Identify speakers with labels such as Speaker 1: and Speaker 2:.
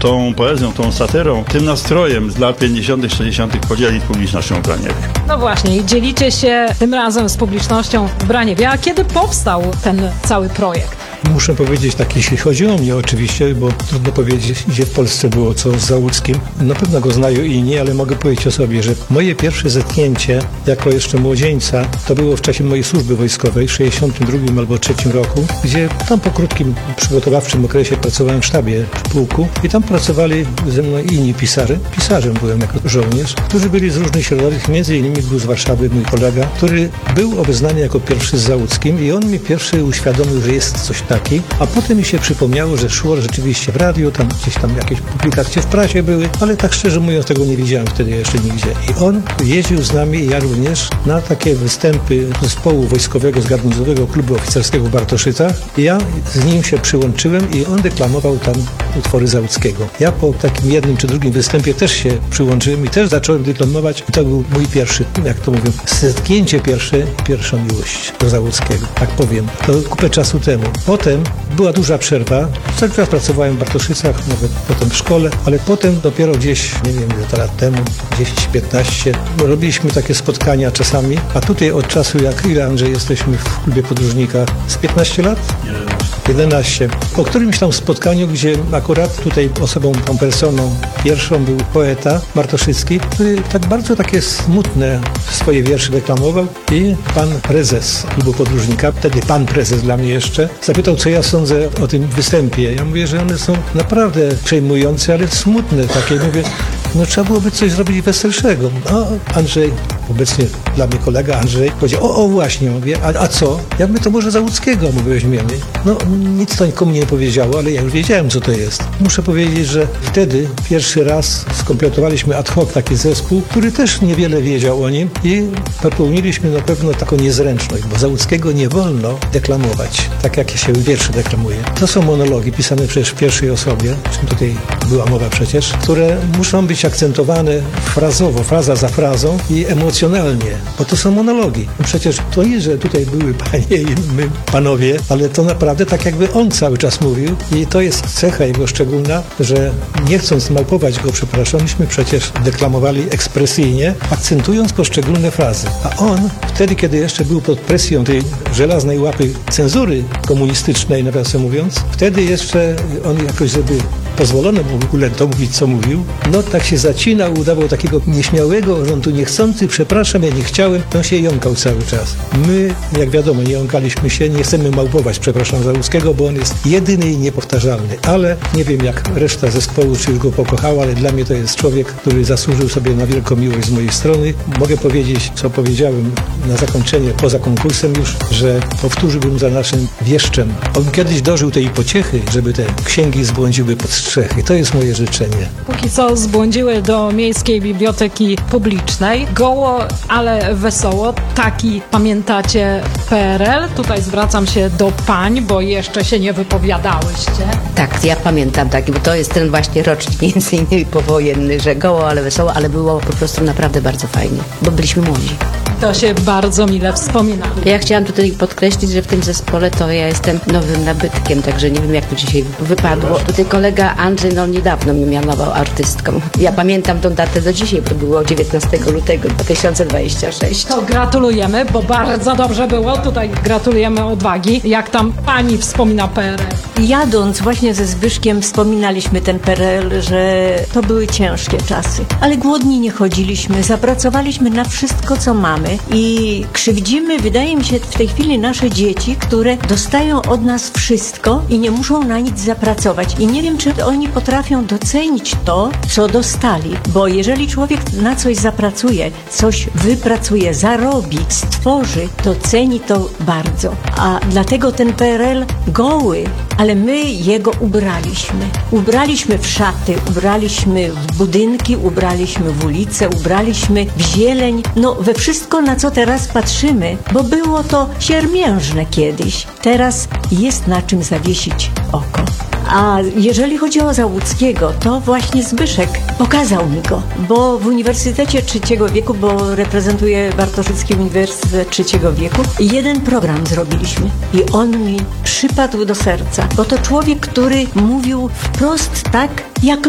Speaker 1: tą poezją, tą satyrą, tym nastrojem z lat 50., 60. podzielić publicznością Braniewie.
Speaker 2: No właśnie, i dzielicie się tym razem z publicznością w Braniewie. A kiedy powstał ten cały projekt?
Speaker 3: Muszę powiedzieć tak, jeśli chodzi o mnie oczywiście, bo trudno powiedzieć, gdzie w Polsce było co z Załuckim. Na pewno go znają inni, ale mogę powiedzieć o sobie, że moje pierwsze zetknięcie jako jeszcze młodzieńca to było w czasie mojej służby wojskowej w 62 albo 3 roku, gdzie tam po krótkim przygotowawczym okresie pracowałem w sztabie pułku i tam pracowali ze mną inni pisarze. Pisarzem byłem jako żołnierz, którzy byli z różnych środowisk, między innymi był z Warszawy mój kolega, który był obeznany jako pierwszy z Załuckim i on mi pierwszy uświadomił, że jest coś taki, a potem mi się przypomniało, że szło rzeczywiście w radiu, tam gdzieś tam jakieś publikacje w prasie były, ale tak szczerze mówiąc tego nie widziałem wtedy jeszcze nigdzie. I on jeździł z nami i ja również na takie występy zespołu wojskowego z garnizonowego klubu oficerskiego w Bartoszycach. Ja z nim się przyłączyłem i on deklamował tam utwory Załuckiego. Ja po takim jednym czy drugim występie też się przyłączyłem i też zacząłem deklamować. I to był mój pierwszy, jak to mówię, zetknięcie pierwsza miłość do Załuckiego. Tak powiem. To kupę czasu temu. Potem była duża przerwa. Cały czas pracowałem w Bartoszycach, nawet potem w szkole, ale potem dopiero gdzieś, nie wiem ile to lat temu, 10-15, robiliśmy takie spotkania czasami, a tutaj od czasu, ile Andrzej jesteśmy w klubie podróżnika, z 15 lat? 11. Po którymś tam spotkaniu, gdzie akurat tutaj osobą, tą personą pierwszą był poeta Bartoszycki, który tak bardzo takie smutne swoje wiersze deklamował i pan prezes klubu podróżnika, wtedy pan prezes dla mnie jeszcze, zapytał, co ja sądzę o tym występie. Ja mówię, że one są naprawdę przejmujące, ale smutne takie. Mówię, no trzeba byłoby coś zrobić weselszego. No, Andrzej, obecnie dla mnie kolega Andrzej, powiedział, o właśnie, mówię, a co? Jak my to może Załuckiego mu weźmiemy? No, nic to nikomu nie powiedziało, ale ja już wiedziałem, co to jest. Muszę powiedzieć, że wtedy pierwszy raz skompletowaliśmy ad hoc taki zespół, który też niewiele wiedział o nim i popełniliśmy na pewno taką niezręczność, bo Załuckiego nie wolno deklamować, tak jak się wierszy deklamuje. To są monologi pisane przecież w pierwszej osobie, czym tutaj była mowa przecież, które muszą być akcentowane frazowo, fraza za frazą i emocjonalnie, bo to są monologi. Przecież to nie, że tutaj były panie i my panowie, ale to naprawdę tak jakby on cały czas mówił i to jest cecha jego szczególna, że nie chcąc małpować go, przepraszam, myśmy przecież deklamowali ekspresyjnie, akcentując poszczególne frazy. A on wtedy, kiedy jeszcze był pod presją tej żelaznej łapy cenzury komunistycznej, nawiasem mówiąc, wtedy jeszcze on jakoś, żeby pozwolono mu w ogóle to mówić, co mówił, no tak się zacinał, udawał takiego nieśmiałego, on tu niechcący, przepraszam, ja nie chciałem, on się jąkał cały czas. My, jak wiadomo, nie jąkaliśmy się, nie chcemy małpować, przepraszam, Załuckiego, bo on jest jedyny i niepowtarzalny, ale nie wiem, jak reszta zespołu, czy go pokochała, ale dla mnie to jest człowiek, który zasłużył sobie na wielką miłość z mojej strony. Mogę powiedzieć, co powiedziałem na zakończenie, poza konkursem już, że powtórzyłbym za naszym wieszczem. On kiedyś dożył tej pociechy, żeby te księgi zbłądziły pod strzechy. To jest moje życzenie.
Speaker 2: Póki co zbłądziły do Miejskiej Biblioteki Publicznej. Goło, ale wesoło. Taki pamiętacie PRL? Tutaj zwracam się do pań, bo jeszcze się nie wypowiadałyście.
Speaker 4: Tak, ja pamiętam taki, bo to jest ten właśnie rocznik między innymi powojenny, że goło, ale wesoło, ale było po prostu naprawdę bardzo fajnie, bo byliśmy młodzi.
Speaker 2: To się bardzo mile wspomina.
Speaker 4: Ja chciałam tutaj podkreślić, że w tym zespole to ja jestem nowym nabytkiem, także nie wiem, jak to dzisiaj wypadło. Tutaj kolega Andrzej niedawno mnie mianował artystką. Ja pamiętam tą datę do dzisiaj, bo to było 19 lutego 2026.
Speaker 2: To gratulujemy, bo bardzo dobrze było. Tutaj gratulujemy odwagi. Jak tam pani wspomina PRL?
Speaker 5: Jadąc właśnie ze Zbyszkiem wspominaliśmy ten PRL, że to były ciężkie czasy. Ale głodni nie chodziliśmy, zapracowaliśmy na wszystko, co mamy i krzywdzimy, wydaje mi się, w tej chwili nasze dzieci, które dostają od nas wszystko i nie muszą na nic zapracować. I nie wiem, czy oni potrafią docenić to, co dostali. Bo jeżeli człowiek na coś zapracuje, coś wypracuje, zarobi, stworzy, to ceni to bardzo. A dlatego ten PRL goły, ale my jego ubraliśmy. Ubraliśmy w szaty, ubraliśmy w budynki, ubraliśmy w ulice, ubraliśmy w zieleń, no we wszystko, na co teraz patrzymy, bo było to siermiężne kiedyś. Teraz jest na czym zawiesić oko. A jeżeli chodzi o Załuckiego, to właśnie Zbyszek pokazał mi go, bo w Uniwersytecie Trzeciego Wieku, bo reprezentuję Bartoszycki Uniwersytet Trzeciego Wieku, jeden program zrobiliśmy i on mi przypadł do serca, bo to człowiek, który mówił wprost tak, jak